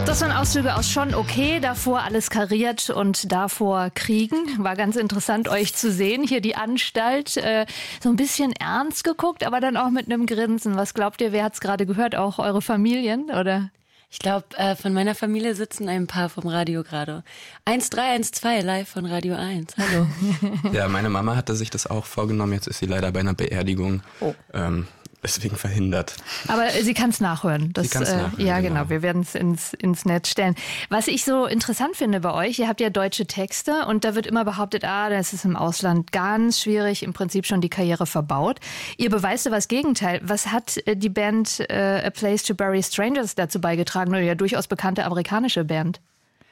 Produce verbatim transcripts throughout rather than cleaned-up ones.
Das waren Auszüge aus Schon okay, davor Alles kariert und davor Kriegen. War ganz interessant, euch zu sehen. Hier die Anstalt, äh, so ein bisschen ernst geguckt, aber dann auch mit einem Grinsen. Was glaubt ihr, wer hat's gerade gehört? Auch eure Familien, oder? Ich glaube, äh, von meiner Familie sitzen ein paar vom Radio gerade. eins drei eins zwei live von Radio eins. Hallo. Ja, meine Mama hatte sich das auch vorgenommen. Jetzt ist sie leider bei einer Beerdigung. Oh. Ähm, Deswegen verhindert. Aber sie kann es nachhören. Das, sie kann's äh, nachhören. Ja, genau. genau. Wir werden es ins, ins Netz stellen. Was ich so interessant finde bei euch, ihr habt ja deutsche Texte und da wird immer behauptet, ah, das ist im Ausland ganz schwierig, im Prinzip schon die Karriere verbaut. Ihr beweist aber das Gegenteil. Was hat äh, die Band äh, A Place to Bury Strangers dazu beigetragen? Oder ja durchaus bekannte amerikanische Band.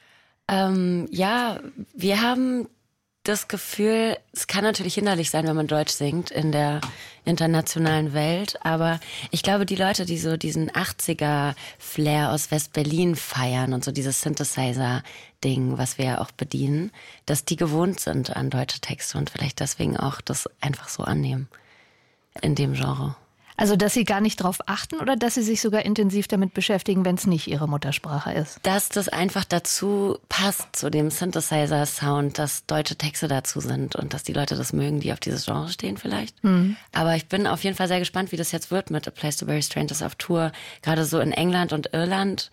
Ähm, ja, wir haben das Gefühl, es kann natürlich hinderlich sein, wenn man Deutsch singt in der internationalen Welt, aber ich glaube, die Leute, die so diesen achtziger-Flair aus West-Berlin feiern und so dieses Synthesizer-Ding, was wir ja auch bedienen, dass die gewohnt sind an deutsche Texte und vielleicht deswegen auch das einfach so annehmen in dem Genre. Also, dass sie gar nicht drauf achten oder dass sie sich sogar intensiv damit beschäftigen, wenn es nicht ihre Muttersprache ist? Dass das einfach dazu passt, zu dem Synthesizer-Sound, dass deutsche Texte dazu sind und dass die Leute das mögen, die auf dieses Genre stehen vielleicht. Mhm. Aber ich bin auf jeden Fall sehr gespannt, wie das jetzt wird mit A Place to Bury Strangers auf Tour. Gerade so in England und Irland.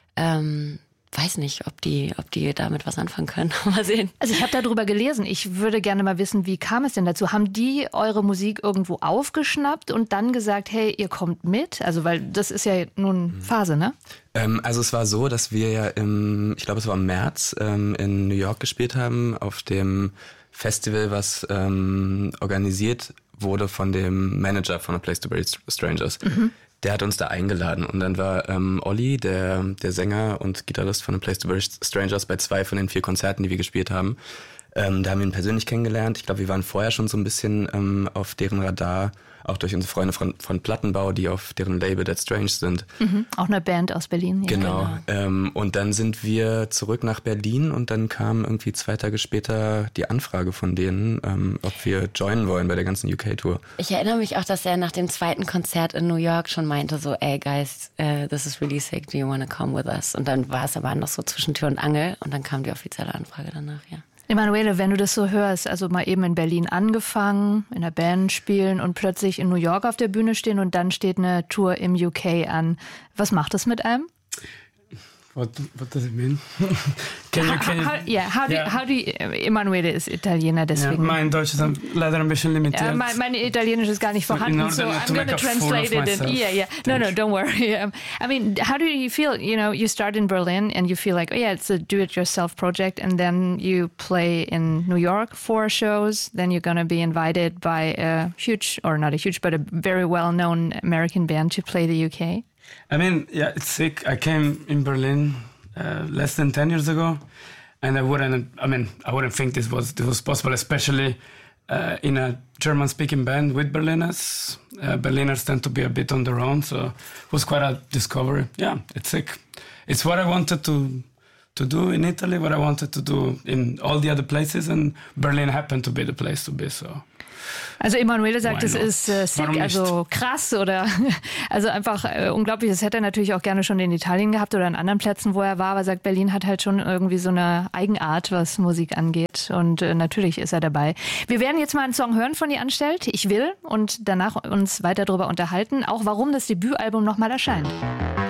Ähm, weiß nicht, ob die, ob die damit was anfangen können. Mal sehen. Also ich habe darüber gelesen. Ich würde gerne mal wissen, wie kam es denn dazu? Haben die eure Musik irgendwo aufgeschnappt und dann gesagt, hey, ihr kommt mit? Also weil das ist ja nun Phase, ne? Ähm, also es war so, dass wir ja im, ich glaube es war im März, ähm, in New York gespielt haben, auf dem Festival, was ähm, organisiert wurde von dem Manager von A Place to Bury Strangers. Mhm. Der hat uns da eingeladen und dann war ähm, Olli, der der Sänger und Gitarrist von A Place to Bury Strangers, bei zwei von den vier Konzerten, die wir gespielt haben. Ähm, da haben wir ihn persönlich kennengelernt. Ich glaube, wir waren vorher schon so ein bisschen ähm, auf deren Radar, auch durch unsere Freunde von, von Plattenbau, die auf deren Label Dead Strange sind. Mhm, auch eine Band aus Berlin. Ja. Genau. genau. Ähm, und dann sind wir zurück nach Berlin und dann kam irgendwie zwei Tage später die Anfrage von denen, ähm, ob wir joinen wollen bei der ganzen U K-Tour. Ich erinnere mich auch, dass er nach dem zweiten Konzert in New York schon meinte so, ey guys, uh, this is really sick, do you want to come with us? Und dann war es aber noch so zwischen Tür und Angel und dann kam die offizielle Anfrage danach, ja. Emanuele, wenn du das so hörst, also mal eben in Berlin angefangen, in der Band spielen und plötzlich in New York auf der Bühne stehen und dann steht eine Tour im U K an. Was macht das mit einem? What, what does it mean? can you, can you, how, yeah, how do, yeah. how do you, Emanuele ist Italiener, deswegen. Yeah, mein Deutsch ist leider ein bisschen limitiert. Ja, mein, mein Italienisch ist gar nicht vorhanden, so I'm going to translate it. In, yeah, yeah. No, no, don't worry. Um, I mean, how do you feel? You know, you start in Berlin and you feel like, oh yeah, it's a do-it-yourself project, and then you play in New York four shows. Then you're going to be invited by a huge, or not a huge, but a very well-known American band to play the U K. I mean, yeah, it's sick. I came in Berlin uh, less than ten years ago, and I wouldn't. I mean, I wouldn't think this was this was possible, especially uh, in a German-speaking band with Berliners. Uh, Berliners tend to be a bit on their own, so it was quite a discovery. Yeah, it's sick. It's what I wanted to to do in Italy, what I wanted to do in all the other places, and Berlin happened to be the place to be. So. Also Emanuele sagt, es ist äh, sick, also krass oder also einfach äh, unglaublich. Das hätte er natürlich auch gerne schon in Italien gehabt oder an anderen Plätzen, wo er war, aber sagt, Berlin hat halt schon irgendwie so eine Eigenart, was Musik angeht und äh, natürlich ist er dabei. Wir werden jetzt mal einen Song hören von Die Anstalt, Ich will, und danach uns weiter darüber unterhalten, auch warum das Debütalbum nochmal erscheint.